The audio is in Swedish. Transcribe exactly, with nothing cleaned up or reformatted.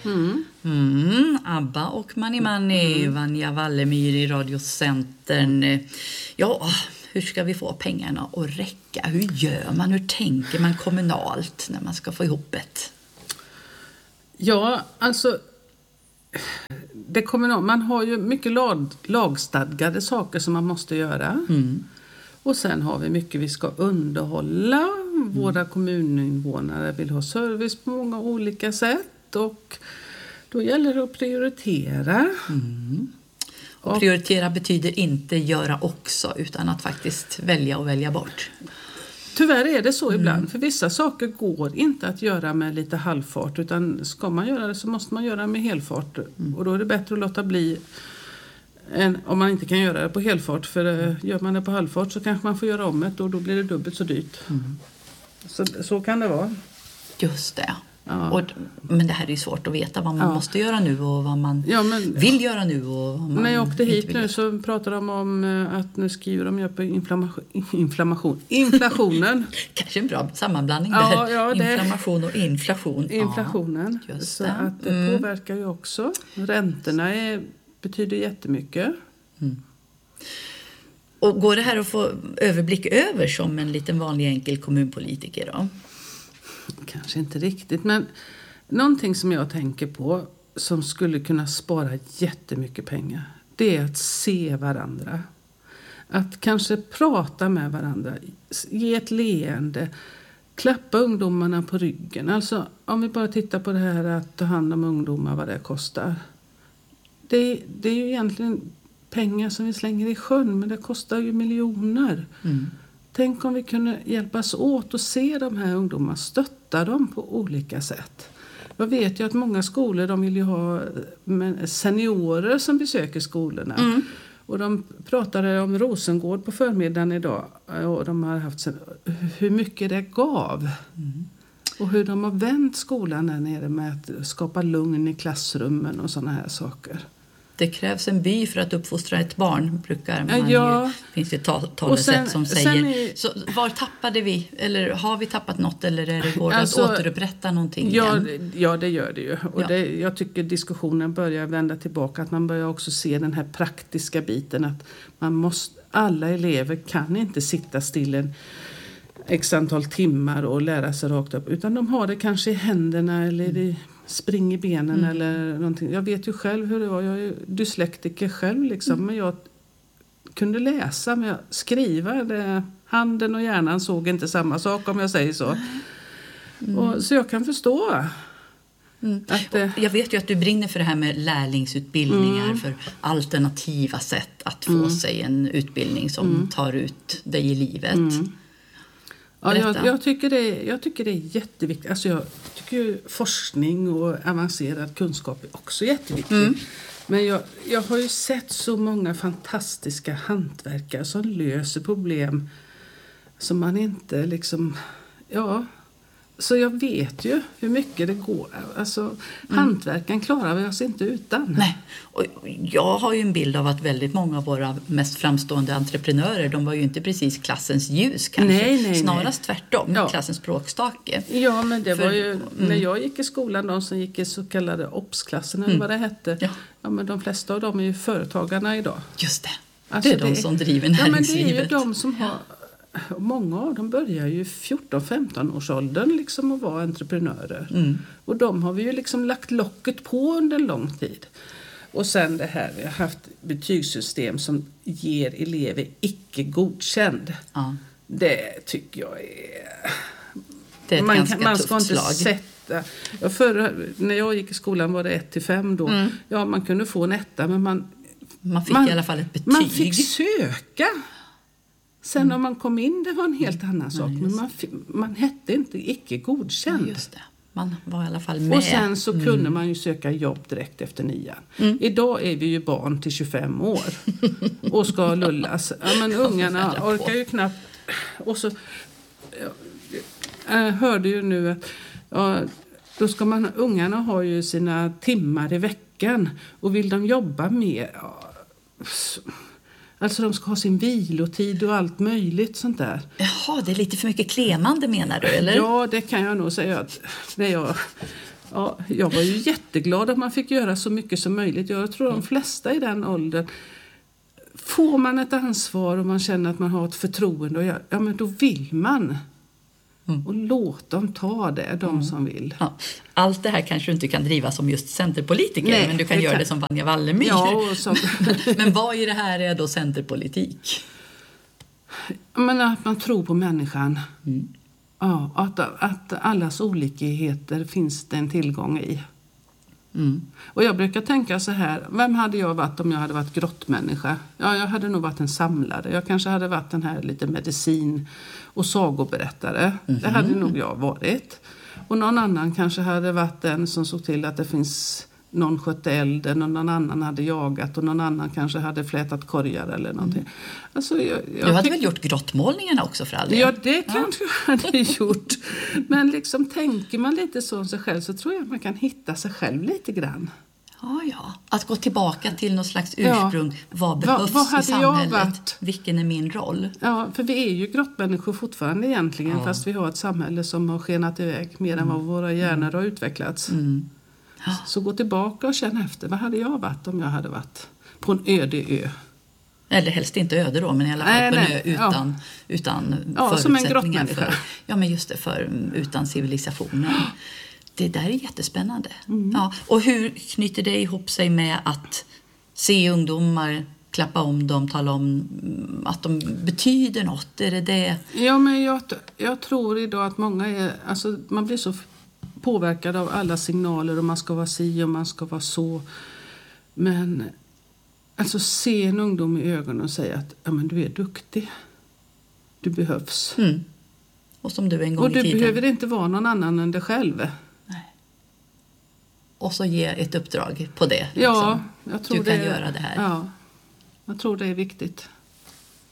Mm. Mm, ABBA och Mani Mani, mm. Vanja Wallemyr i Radiocentern. Ja, hur ska vi få pengarna att räcka? Hur gör man? Hur tänker man kommunalt när man ska få ihop det? Ja, alltså det kommunal, man har ju mycket lag, lagstadgade saker som man måste göra. Mm. Och sen har vi mycket vi ska underhålla. Våra mm. kommuninvånare vill ha service på många olika sätt. Och då gäller det att prioritera. Mm. Och prioritera betyder inte göra också, utan att faktiskt välja och välja bort. Tyvärr är det så mm. ibland. För vissa saker går inte att göra med lite halvfart. Utan ska man göra det så måste man göra det med helfart. Mm. Och då är det bättre att låta bli än om man inte kan göra det på helfart. För mm. gör man det på halvfart så kanske man får göra om det. Och då blir det dubbelt så dyrt. Mm. Så, så kan det vara. Just det. Ja. Och, men det här är ju svårt att veta vad man ja. måste göra nu och vad man ja, men, vill göra nu. Och vad man när jag åkte hit nu göra. Så pratar de om att nu skriver de på inflammation, inflammation, inflationen. Kanske en bra sammanblandning ja, där. Ja, det, Inflammation och inflation. Inflationen. Ja, just så det. att det Mm. påverkar ju också. Räntorna är, betyder jättemycket. Mm. Och går det här att få överblick över som en liten vanlig enkel kommunpolitiker då? Kanske inte riktigt, men någonting som jag tänker på som skulle kunna spara jättemycket pengar, det är att se varandra. Att kanske prata med varandra, ge ett leende, klappa ungdomarna på ryggen. Alltså om vi bara tittar på det här att ta hand om ungdomar, vad det kostar. Det, det är ju egentligen pengar som vi slänger i sjön, men det kostar ju miljoner. Mm. Tänk om vi kunde hjälpas åt och se de här ungdomarna, stötta dem på olika sätt. Jag vet ju att många skolor de vill ju ha seniorer som besöker skolorna. Mm. Och de pratade om Rosengård på förmiddagen idag. Och de har haft hur mycket det gav. Mm. Och hur de har vänt skolan där nere med att skapa lugn i klassrummen och sådana här saker. Det krävs en by för att uppfostra ett barn, brukar man ja. ju, finns det tal- talesätt som säger. Är, så var tappade vi? Eller har vi tappat något? Eller är det går det alltså, att återupprätta någonting ja, igen? Ja, det gör det ju. Och ja. det, jag tycker diskussionen börjar vända tillbaka. Att man börjar också se den här praktiska biten. Att man måste, alla elever kan inte sitta still en x antal timmar och lära sig rakt upp. Utan de har det kanske i händerna eller mm. i spring i benen mm. eller någonting. Jag vet ju själv hur det var. Jag är dyslektiker själv liksom. Mm. Men jag kunde läsa, men jag skriva det, handen och hjärnan såg inte samma sak om jag säger så. Mm. Och, så jag kan förstå. Mm. Att, eh, jag vet ju att du brinner för det här med lärlingsutbildningar, mm. för alternativa sätt att få mm. sig en utbildning som mm. tar ut dig i livet. Mm. Ja, jag, jag, tycker det, jag tycker det är jätteviktigt. Alltså jag tycker ju forskning och avancerad kunskap är också jätteviktigt. Mm. Men jag, jag har ju sett så många fantastiska hantverkare som löser problem som man inte liksom... Ja, så jag vet ju hur mycket det går. Alltså, mm. hantverken klarar vi oss inte utan. Nej, och jag har ju en bild av att väldigt många av våra mest framstående entreprenörer, de var ju inte precis klassens ljus kanske. Nej, nej, Snarast nej. tvärtom, ja. klassens språkstake. Ja, men det För, var ju, mm. när jag gick i skolan, de som gick i så kallade O B S-klassen, eller mm. vad det hette. Ja. Ja, men de flesta av dem är ju företagarna idag. Just det, alltså, det är de det, som driver näringslivet. Ja, men det är ju de som har... Många av dem börjar ju fjorton femton års åldern liksom att vara entreprenörer. Mm. Och de har vi ju liksom lagt locket på under en lång tid. Och sen det här, vi har haft betygssystem som ger elever icke godkänd. Ja. Det tycker jag är... Det är ett man, ganska kan, man ska tufft inte slag. Sätta... Ja, förr, när jag gick i skolan var det ett till fem då. Mm. Ja, man kunde få en etta, men man... Man fick man, i alla fall ett betyg. Man fick söka. Sen mm. om man kom in, det var en helt annan sak. Nej, men man, man hette inte icke godkänd. Ja, just det. Man var i alla fall med. Och sen så mm. kunde man ju söka jobb direkt efter nian. Mm. Idag är vi ju barn till tjugofem år. Och ska lullas. Ja, men ungarna orkar ju knappt. Och så... Jag hörde ju nu att... Ja, då ska man, ungarna har ju sina timmar i veckan. Och vill de jobba mer... Ja, alltså de ska ha sin vilotid och allt möjligt sånt där. Jaha, det är lite för mycket klemande menar du, eller? Ja, det kan jag nog säga. Att när jag, Ja, jag var ju jätteglad att man fick göra så mycket som möjligt. Jag tror de flesta i den åldern, får man ett ansvar och man känner att man har ett förtroende, och ja, men då vill man. Mm. Och låt dem ta det, de mm. som vill. Ja. Allt det här kanske du inte kan driva som just centerpolitiker, Nej, men du kan det göra kan... det som Vanja Wallemyr. Ja, som... Men vad i det här är då centerpolitik? Men att man tror på människan. Mm. Ja, att, att allas olikheter finns det en tillgång i. Mm. Och jag brukar tänka så här, vem hade jag varit om jag hade varit grottmänniska? Ja, jag hade nog varit en samlare. Jag kanske hade varit den här lite medicin- och sagoberättare. Mm-hmm. Det hade nog jag varit. Och någon annan kanske hade varit den som såg till att det finns någon skötte elden, och någon annan hade jagat, och någon annan kanske hade flätat korgar eller någonting. Mm. Alltså, jag, jag du hade tyck- väl gjort grottmålningarna också för all del? Ja, det kanske jag hade gjort. Men liksom tänker man lite så om sig själv, så tror jag att man kan hitta sig själv lite grann. Ja, ja. Att gå tillbaka till något slags ursprung. Ja. Vad behövs vad, vad i samhället? Vilken är min roll? Ja, för vi är ju grottmänniskor fortfarande egentligen. Ja. Fast vi har ett samhälle som har skenat iväg mer mm. än vad våra hjärnor har utvecklats. Mm. Ja. Så gå tillbaka och känn efter. Vad hade jag varit om jag hade varit på en öde ö? Eller helst inte öde då, men i alla fall nej, på en ö utan, ja. utan ja, förutsättningar för, ja, men just det, för utan civilisationen. Det där är jättespännande. Mm. Ja, och hur knyter det ihop sig med att se ungdomar, klappa om dem, tala om att de betyder något? Är det det? Ja, men jag, jag tror idag att många är, alltså man blir så påverkad av alla signaler, och man ska vara si och man ska vara så. Men alltså se en ungdom i ögonen och säga att ja, men du är duktig. Du behövs. Mm. Och som du en gång och i du tiden. behöver inte vara någon annan än dig själv. Nej. Och så ge ett uppdrag på det. Liksom. Ja, jag tror du det kan är, göra det här. Ja, jag tror det är viktigt.